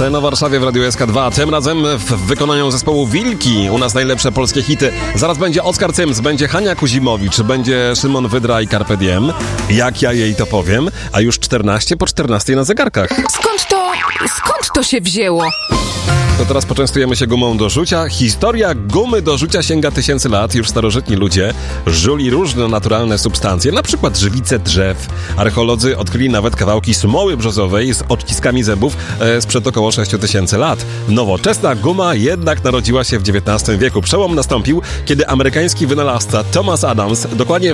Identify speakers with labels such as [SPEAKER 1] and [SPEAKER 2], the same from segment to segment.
[SPEAKER 1] Scena w Warszawie w Radiu SK2. Tym razem w wykonaniu zespołu Wilki. U nas najlepsze polskie hity. Zaraz będzie Oskar Cyms, będzie Hania Kuzimowicz, będzie Szymon Wydra i Carpe Diem. Jak ja jej to powiem. A już 14 po 14 na zegarkach.
[SPEAKER 2] Skąd to się wzięło?
[SPEAKER 1] To teraz poczęstujemy się gumą do rzucia. Historia gumy do rzucia sięga tysięcy lat. Już starożytni ludzie żuli różne naturalne substancje, na przykład żywice drzew. Archeolodzy odkryli nawet kawałki smoły brzozowej z odciskami zębów sprzed około 6000 lat. Nowoczesna guma jednak narodziła się w XIX wieku. Przełom nastąpił, kiedy amerykański wynalazca Thomas Adams dokładnie w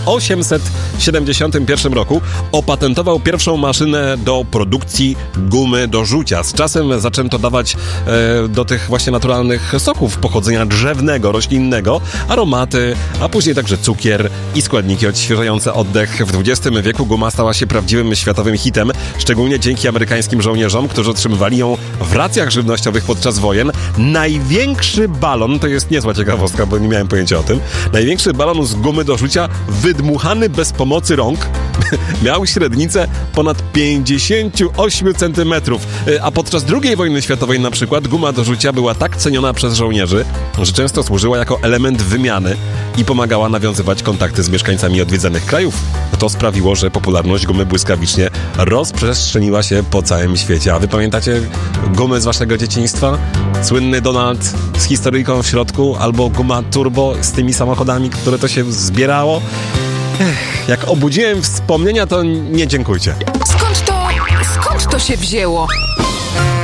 [SPEAKER 1] 1871 roku opatentował pierwszą maszynę do produkcji gumy do rzucia. Z czasem zaczęto dawać do tych właśnie naturalnych soków pochodzenia drzewnego, roślinnego, aromaty, a później także cukier i składniki odświeżające oddech. W XX wieku guma stała się prawdziwym światowym hitem, szczególnie dzięki amerykańskim żołnierzom, którzy otrzymywali ją w racjach żywnościowych podczas wojen. Największy balon, to jest niezła ciekawostka, bo nie miałem pojęcia o tym, największy balon z gumy do rzucia wydmuchany bez pomocy rąk miał średnicę ponad 58 cm, a podczas II wojny światowej na przykład guma do rzucia była tak ceniona przez żołnierzy, że często służyła jako element wymiany i pomagała nawiązywać kontakty z mieszkańcami odwiedzanych krajów. To sprawiło, że popularność gumy błyskawicznie rozprzestrzeniła się po całym świecie. A wy pamiętacie gumy z waszego dzieciństwa? Słynny Donald z historyjką w środku, albo guma turbo z tymi samochodami, które to się zbierało? Jak obudziłem wspomnienia, to nie dziękujcie.
[SPEAKER 2] Skąd to się wzięło?